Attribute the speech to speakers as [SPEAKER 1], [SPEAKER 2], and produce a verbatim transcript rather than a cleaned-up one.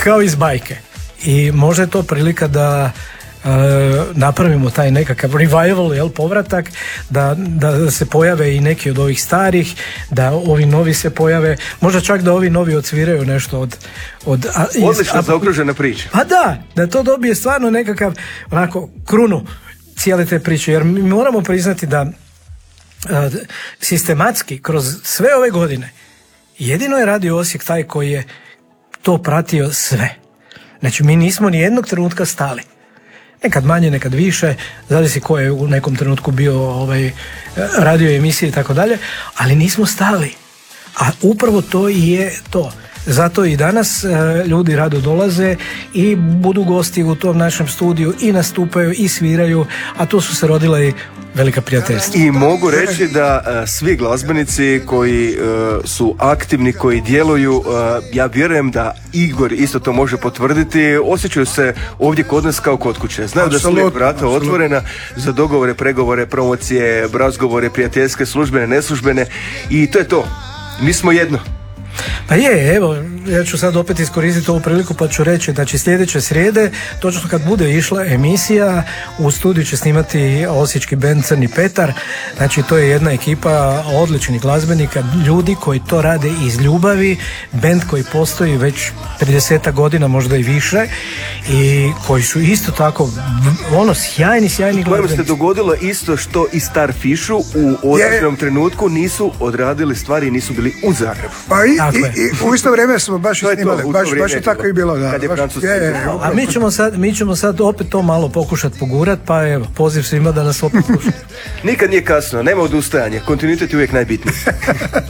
[SPEAKER 1] kao iz bajke. I možda je to prilika da e, napravimo taj nekakav revival, jel, povratak, da, da se pojave i neki od ovih starih, da ovi novi se pojave, možda čak da ovi novi odsviraju nešto od... od a, iz,
[SPEAKER 2] Odlično zaokružena priča.
[SPEAKER 1] Pa da, da to dobije stvarno nekakav onako krunu cijele te priče, jer mi moramo priznati da a, sistematski kroz sve ove godine jedino je Radio Osijek taj koji je to pratio sve. Znači mi nismo ni jednog trenutka stali. Nekad manje, nekad više, zavisi ko je u nekom trenutku bio ovaj, radio emisije i tako dalje, ali nismo stali. A upravo to i je to. Zato i danas e, ljudi rado dolaze i budu gosti u tom našem studiju i nastupaju i sviraju, a tu su se rodila i velika prijateljstva.
[SPEAKER 2] I mogu reći da uh, svi glazbenici koji uh, su aktivni, koji djeluju, uh, ja vjerujem da Igor isto to može potvrditi, osjećaju se ovdje kod nas kao kod kuće. Znaju da su uvijek vrata otvorena za dogovore, pregovore, promocije, razgovore, prijateljske, službene, neslužbene i to je to. Mi smo jedno.
[SPEAKER 1] Pa je, evo, ja ću sad opet iskoristiti ovu priliku pa ću reći, znači sljedeće srijede, točno kad bude išla emisija, u studiju će snimati osječki bend Crni Petar, znači to je jedna ekipa odličnih glazbenika, ljudi koji to rade iz ljubavi, bend koji postoji već trideset godina, možda i više, i koji su isto tako, ono, sjajni, sjajni glazbenici.
[SPEAKER 2] Kojem se dogodilo isto što i Starfishu u određenom trenutku nisu odradili stvari i nisu bili u Zagrebu.
[SPEAKER 3] Pa i, I, i u isto vrijeme smo baš snimali, baš, baš je tako i bilo. Da,
[SPEAKER 2] kad je
[SPEAKER 3] baš,
[SPEAKER 2] Francuski.
[SPEAKER 3] Je, je,
[SPEAKER 1] a mi ćemo, sad, mi ćemo sad opet to malo pokušati pogurat, pa evo, poziv svima da nas opet slušaju.
[SPEAKER 2] Nikad nije kasno, nema odustajanja, kontinuitet je uvijek najbitniji.